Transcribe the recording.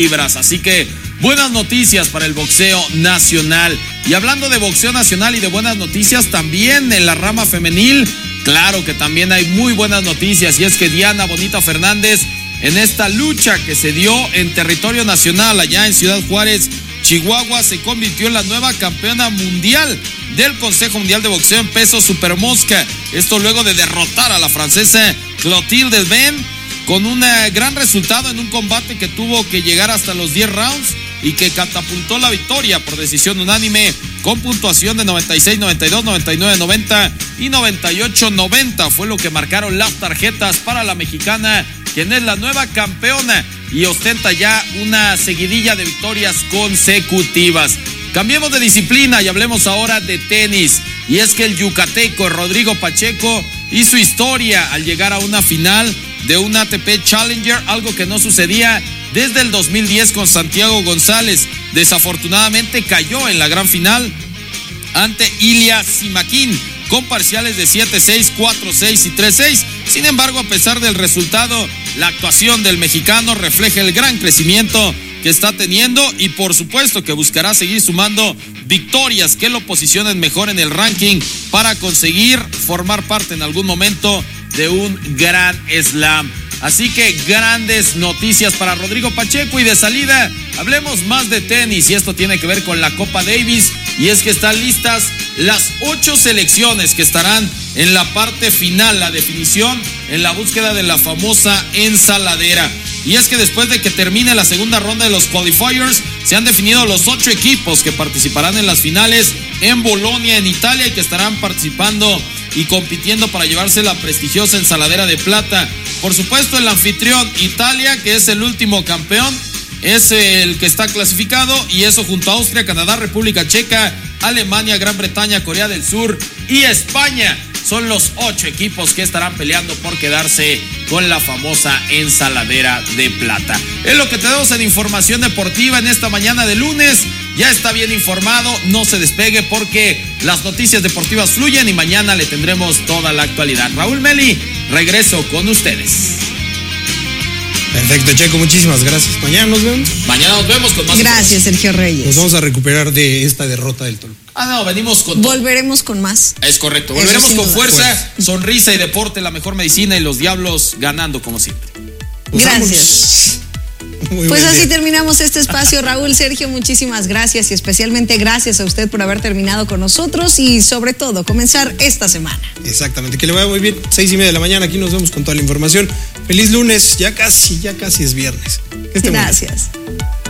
libras. Así que buenas noticias para el boxeo nacional. Y hablando de boxeo nacional y de buenas noticias, también en la rama femenil, claro que también hay muy buenas noticias. Y es que Diana Bonita Fernández, en esta lucha que se dio en territorio nacional allá en Ciudad Juárez, Chihuahua, se convirtió en la nueva campeona mundial del Consejo Mundial de Boxeo en peso supermosca. Esto luego de derrotar a la francesa Clotilde Ben con un gran resultado en un combate que tuvo que llegar hasta los 10 rounds y que catapultó la victoria por decisión unánime con puntuación de 96-92, 99-90 y 98-90. Fue lo que marcaron las tarjetas para la mexicana, quien es la nueva campeona y ostenta ya una seguidilla de victorias consecutivas. Cambiemos de disciplina y hablemos ahora de tenis. Y es que el yucateco Rodrigo Pacheco hizo historia al llegar a una final de un ATP Challenger, algo que no sucedía desde el 2010 con Santiago González. Desafortunadamente cayó en la gran final ante Ilya Simakin con parciales de 7-6, 4-6 y 3-6. Sin embargo, a pesar del resultado, la actuación del mexicano refleja el gran crecimiento que está teniendo y por supuesto que buscará seguir sumando victorias que lo posicionen mejor en el ranking para conseguir formar parte en algún momento de un gran slam. Así que grandes noticias para Rodrigo Pacheco. Y de salida hablemos más de tenis, y esto tiene que ver con la Copa Davis, y es que están listas las 8 selecciones que estarán en la parte final, la definición en la búsqueda de la famosa ensaladera. Y es que después de que termine la segunda ronda de los qualifiers, se han definido los 8 equipos que participarán en las finales en Bolonia, en Italia, y que estarán participando y compitiendo para llevarse la prestigiosa ensaladera de plata. Por supuesto, el anfitrión Italia, que es el último campeón, es el que está clasificado, y eso junto a Austria, Canadá, República Checa, Alemania, Gran Bretaña, Corea del Sur y España. Son los 8 equipos que estarán peleando por quedarse con la famosa ensaladera de plata. Es lo que tenemos en información deportiva en esta mañana de lunes. Ya está bien informado, no se despegue porque las noticias deportivas fluyen y mañana le tendremos toda la actualidad. Raúl Meli, regreso con ustedes. Perfecto, Checo, muchísimas gracias. Mañana nos vemos. Mañana nos vemos con más. Gracias, Sergio Reyes. Nos vamos a recuperar de esta derrota del Toluca. No, venimos con Volveremos con más. Es correcto, volveremos con fuerza, sonrisa y deporte, la mejor medicina, y los Diablos ganando como siempre. Gracias. Pues así terminamos este espacio. Raúl, Sergio, muchísimas gracias, y especialmente gracias a usted por haber terminado con nosotros y sobre todo comenzar esta semana. Exactamente, que le vaya muy bien. 6:30 de la mañana, aquí nos vemos con toda la información. Feliz lunes, ya casi es viernes. Gracias.